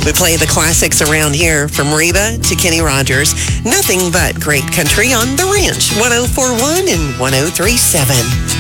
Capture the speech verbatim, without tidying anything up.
We play the classics around here from Reba to Kenny Rogers. Nothing but great country on The Ranch, one oh four point one and one oh three point seven.